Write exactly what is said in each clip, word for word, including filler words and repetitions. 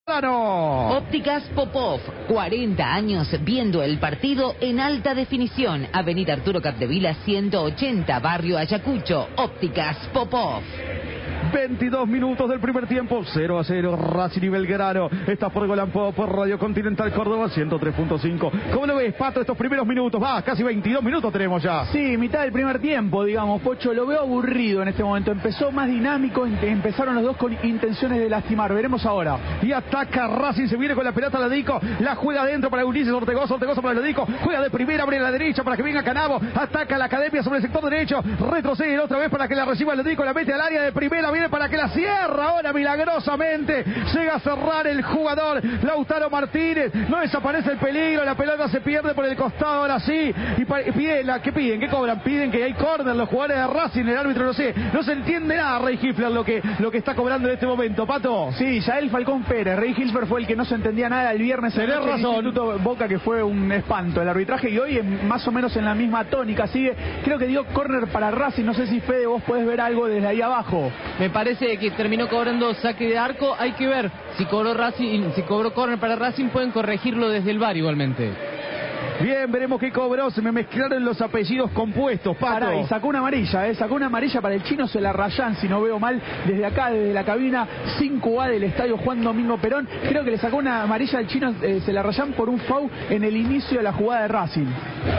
Claro. Ópticas Popov, cuarenta años viendo el partido en alta definición. Avenida Arturo Capdevila ciento ochenta, Barrio Ayacucho. Ópticas Popov. veintidós minutos del primer tiempo, cero a cero, Racing y Belgrano. Está por Golan Pop, por Radio Continental Córdoba, ciento tres punto cinco. ¿Cómo lo ves, Pato, estos primeros minutos? Va, casi veintidós minutos tenemos ya. Sí, mitad del primer tiempo, digamos, Pocho. Lo veo aburrido en este momento. Empezó más dinámico, empezaron los dos con intenciones de lastimar. Veremos ahora. Y ataca Racing, se viene con la pelota Lodico, la juega adentro para Ulises Ortegoza, Ortegoza para Lodico, juega de primera, abre a la derecha para que venga Canavo, ataca la Academia sobre el sector derecho, retrocede otra vez para que la reciba Lodico, la mete al área de primera, viene para que la cierra ahora milagrosamente, llega a cerrar el jugador Lautaro Martínez, no desaparece el peligro, la pelota se pierde por el costado ahora sí, y, y piden, la, ¿qué piden? ¿Qué cobran? Piden que hay córner los jugadores de Racing, el árbitro no sé, no se entiende nada Rey Hifler lo que, lo que está cobrando en este momento, Pato. Sí, Yael Falcón Pérez, Rey Hifler fue el que no se entendía nada el viernes. Tenés razón. El Instituto Boca, que fue un espanto el arbitraje, y hoy es más o menos en la misma tónica, sigue, creo que dio córner para Racing, no sé si Fede vos podés ver algo desde ahí abajo. Me parece que terminó cobrando saque de arco, hay que ver si cobró Racing, si cobró córner para Racing, pueden corregirlo desde el V A R igualmente. Bien, veremos qué cobró, se me mezclaron los apellidos compuestos, Pato. Pará, y sacó una amarilla, eh, sacó una amarilla para el chino, se la rayan, si no veo mal, desde acá, desde la cabina cinco A del estadio Juan Domingo Perón. Creo que le sacó una amarilla al chino, eh, se la rayan por un foul en el inicio de la jugada de Racing.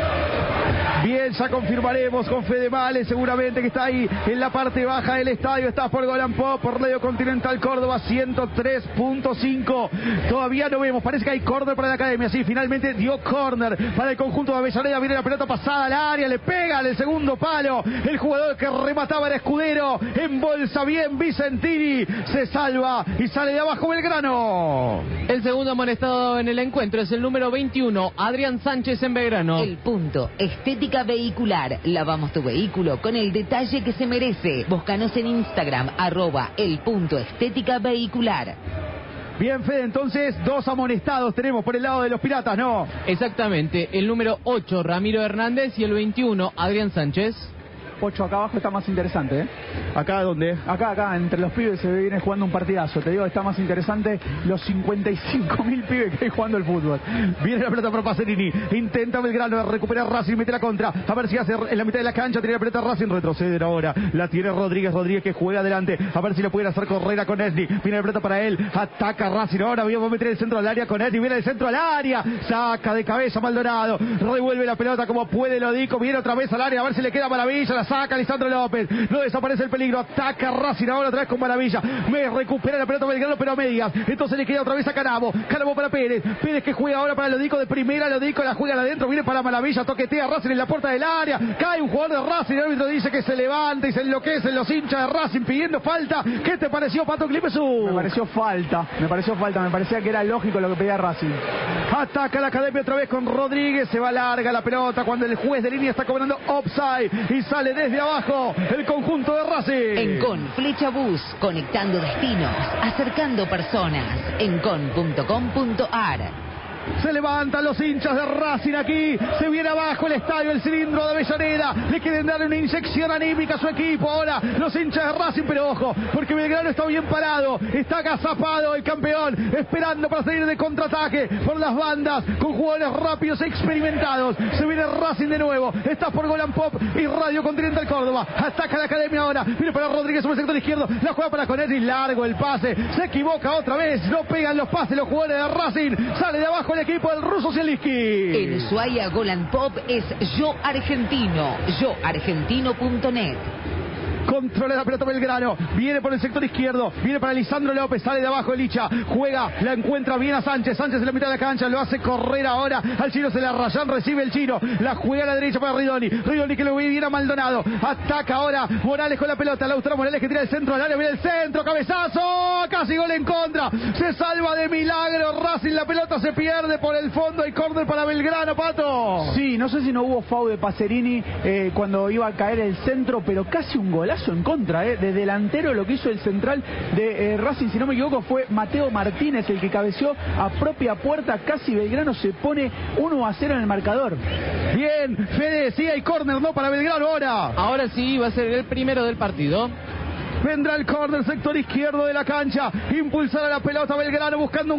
Bien, ya confirmaremos con Fede Male, seguramente que está ahí en la parte baja del estadio. Está por Golan Pop, por Radio Continental Córdoba, ciento tres punto cinco. Todavía no vemos, parece que hay córner para la Academia. Sí, finalmente dio córner para el conjunto de Avellaneda. Viene la pelota pasada al área, le pega en el segundo palo. El jugador que remataba era Escudero. Embolsa bien Vicentini, se salva y sale de abajo Belgrano. El segundo amonestado en el encuentro es el número veintiuno, Adrián Sánchez en Belgrano. El punto, estética vehicular. Lavamos tu vehículo con el detalle que se merece. Búscanos en Instagram, arroba el punto estética vehicular. Bien, Fede, entonces dos amonestados tenemos por el lado de los Piratas, ¿no? Exactamente, el número ocho, Ramiro Hernández, y el veintiuno, Adrián Sánchez. Pocho, acá abajo está más interesante, ¿eh? ¿Acá dónde? Acá, acá, entre los pibes se viene jugando un partidazo. Te digo, está más interesante los cincuenta y cinco mil pibes que hay jugando el fútbol. Viene la pelota para Pacerini. Intenta Belgrano recuperar Racing, mete la contra. A ver si hace en la mitad de la cancha. Tiene la pelota Racing, retroceder ahora. La tiene Rodríguez, Rodríguez que juega adelante. A ver si le pueden hacer correr con Esli. Viene la pelota para él. Ataca Racing ahora. Vamos a meter el centro al área con Esli. Viene el centro al área. Saca de cabeza Maldonado. Revuelve la pelota como puede Lodico. Viene otra vez al área. A ver si le queda Maravilla. La saca Lisandro López, no desaparece el peligro, ataca Racing ahora otra vez con Maravilla, me recupera la pelota Belgrano pero a medias, entonces le queda otra vez a Canavo, Canavo para Pérez, Pérez que juega ahora para Lodico de primera, Lodico la juega adentro, viene para Maravilla, toquetea Racing en la puerta del área, cae un jugador de Racing, el árbitro dice que se levanta y se enloquecen los hinchas de Racing pidiendo falta. ¿Qué te pareció, Pato Clipesú? Me pareció falta, me pareció falta, me parecía que era lógico lo que pedía Racing. Ataca la Academia otra vez con Rodríguez, se va larga la pelota cuando el juez de línea está cobrando offside y sale desde abajo el conjunto de Racing. Encon Flecha Bus, conectando destinos, acercando personas. Encon punto com punto ar. Se levantan los hinchas de Racing aquí. Se viene abajo el estadio, el cilindro de Avellaneda. Le quieren dar una inyección anímica a su equipo ahora los hinchas de Racing, pero ojo, porque Belgrano está bien parado. Está agazapado el campeón, esperando para salir de contraataque por las bandas, con jugadores rápidos e experimentados. Se viene Racing de nuevo. Está por Golan Pop y Radio Continental Córdoba. Ataca la Academia ahora. Viene para Rodríguez sobre el sector izquierdo. La juega para Conelli. Largo el pase. Se equivoca otra vez. No pegan los pases los jugadores de Racing. Sale de abajo el equipo del ruso Zielinski. En Ushuaia Golan Pop es Yo Argentino, yo argentino punto net. Controla la pelota Belgrano, viene por el sector izquierdo, viene para Lisandro López, sale de abajo Licha, juega, la encuentra bien a Sánchez, Sánchez en la mitad de la cancha, lo hace correr ahora, al chino se la rayan, recibe el chino, la juega a la derecha para Ridoni, Ridoni que lo ve bien a Maldonado, ataca ahora Morales con la pelota, Lautaro Morales que tira el centro al área, viene el centro, cabezazo, casi gol en contra, se salva de milagro Racing, la pelota se pierde por el fondo, hay córner para Belgrano, Pato. Sí, no sé si no hubo foul de Pacerini eh, cuando iba a caer el centro, pero casi un golazo en contra, eh, de delantero. Lo que hizo el central de eh, Racing, si no me equivoco, fue Mateo Martínez el que cabeció a propia puerta, casi Belgrano se pone uno a cero en el marcador. Bien, Fede, sí hay córner, ¿no? Para Belgrano ahora. Ahora sí, va a ser el primero del partido. Vendrá el córner, sector izquierdo de la cancha, impulsará la pelota Belgrano buscando un